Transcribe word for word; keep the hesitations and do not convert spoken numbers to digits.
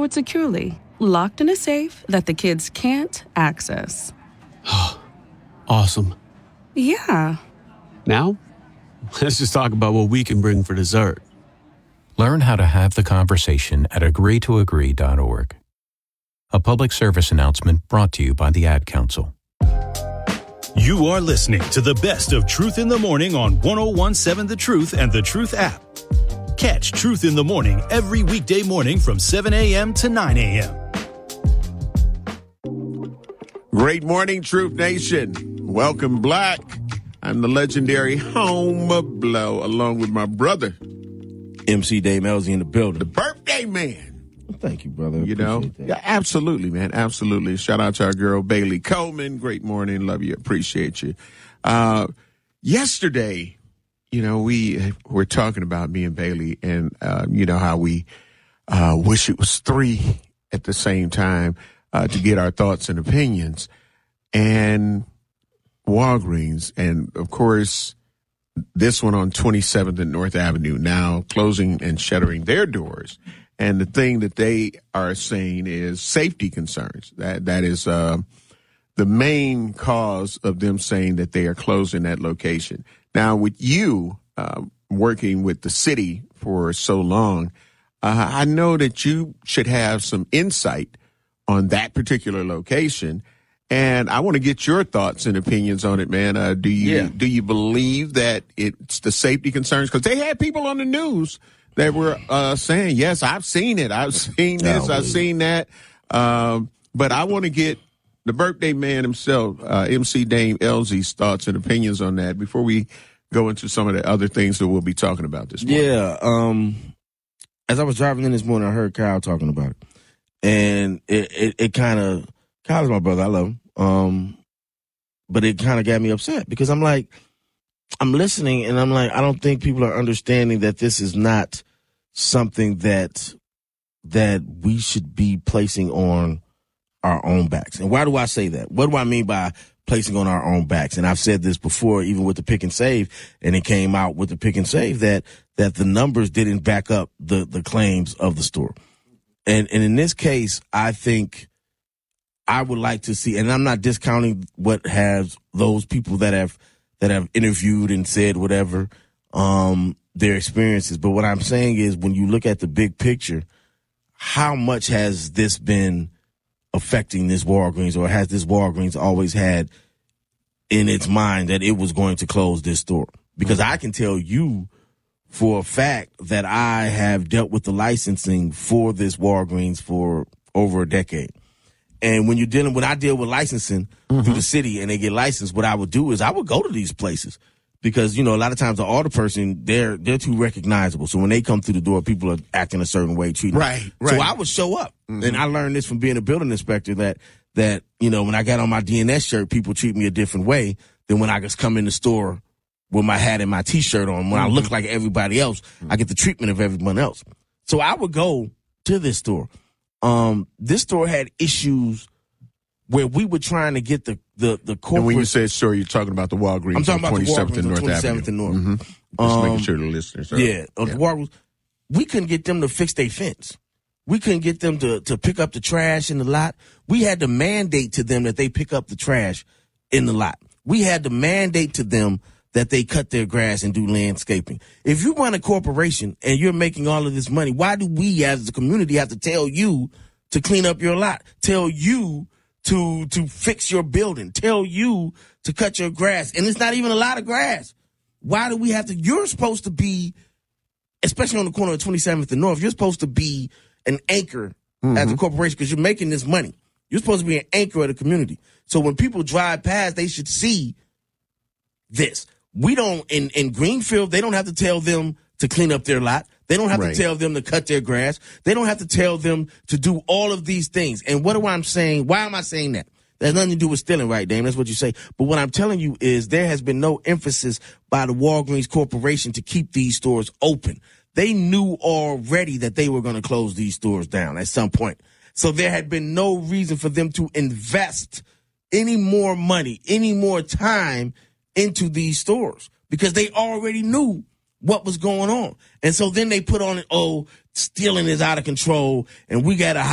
stored securely, locked in a safe that the kids can't access. Awesome. Yeah. Now, let's just talk about what we can bring for dessert. Learn how to have the conversation at agree to agree dot org. A public service announcement brought to you by the Ad Council. You are listening to the best of Truth in the Morning on one oh one point seven The Truth and The Truth app. Catch Truth in the Morning every weekday morning from seven a.m. to nine a.m. Great morning, Truth Nation. Welcome, Black. I'm the legendary Home Blow, along with my brother, M C Dame Elzy in the building. the birthday man. Thank you, brother. You know? Appreciate that. Yeah, absolutely, man. Absolutely. Shout out to our girl, Bailey Coleman. Great morning. Love you. Appreciate you. Uh, yesterday, you know, we were talking about me and Bailey and, uh, you know, how we uh, wish it was three at the same time uh, to get our thoughts and opinions. And Walgreens, and of course, this one on twenty-seventh and North Avenue now closing and shuttering their doors. And the thing that they are saying is safety concerns. That that is uh, the main cause of them saying that they are closing that location. Now, with you uh, working with the city for so long, uh, I know that you should have some insight on that particular location. And I want to get your thoughts and opinions on it, man. Uh, do you Yeah. do you believe that it's the safety concerns? Because they had people on the news that were uh, saying, yes, I've seen it. I've seen this. No, I've seen that. Um, but I want to get the birthday man himself, uh, M C Dame Elzy's thoughts and opinions on that before we go into some of the other things that we'll be talking about this morning. Yeah. Um, as I was driving in this morning, I heard Kyle talking about it. And it, it, it kind of, Kyle's my brother. I love him. Um, but it kind of got me upset because I'm like, I'm listening and I'm like, I don't think people are understanding that this is not something that that we should be placing on our own backs. And why do I say that? What do I mean by placing on our own backs? And I've said this before, even with the pick and save, and it came out with the pick and save that that the numbers didn't back up the the claims of the store. And and in this case, I think I would like to see, and I'm not discounting what has those people that have that have interviewed and said whatever, um, their experiences. But what I'm saying is when you look at the big picture, how much has this been affecting this Walgreens, or has this Walgreens always had in its mind that it was going to close this store? Because I can tell you for a fact that I have dealt with the licensing for this Walgreens for over a decade. And when you're dealing, when I deal with licensing mm-hmm. through the city and they get licensed, what I would do is I would go to these places because, you know, a lot of times the auto person, they're, they're too recognizable. So when they come through the door, people are acting a certain way, treating Right, them. right. So I would show up. Mm-hmm. And I learned this from being a building inspector that, that, you know, when I got on my D N S shirt, people treat me a different way than when I just come in the store with my hat and my T-shirt on. When mm-hmm. I look like everybody else, mm-hmm. I get the treatment of everyone else. So I would go to this store. Um, this store had issues where we were trying to get the the the corporate. And when you say store, you're talking about the Walgreens I'm talking about the twenty-seventh Walgreens and on North twenty-seventh Avenue. and North. Mm-hmm. Just Um, making sure the listeners are. Yeah, on yeah. the Walgreens, we couldn't get them to fix their fence. We couldn't get them to to pick up the trash in the lot. We had to mandate to them that they pick up the trash in the lot. We had to mandate to them that they cut their grass and do landscaping. If you run a corporation and you're making all of this money, why do we as the community have to tell you to clean up your lot, tell you to to fix your building, tell you to cut your grass? And it's not even a lot of grass. Why do we have to? You're supposed to be, especially on the corner of twenty-seventh and North, you're supposed to be an anchor mm-hmm. as a corporation because you're making this money. You're supposed to be an anchor of the community. So when people drive past, they should see this. We don't, in, in Greenfield, they don't have to tell them to clean up their lot. They don't have Right. to tell them to cut their grass. They don't have to tell them to do all of these things. And what am I saying? Why am I saying that? That has nothing to do with stealing, right, Dame? That's what you say. But what I'm telling you is there has been no emphasis by the Walgreens Corporation to keep these stores open. They knew already that they were going to close these stores down at some point. So there had been no reason for them to invest any more money, any more time into these stores because they already knew what was going on. And so then they put on it, oh, stealing is out of control and we got to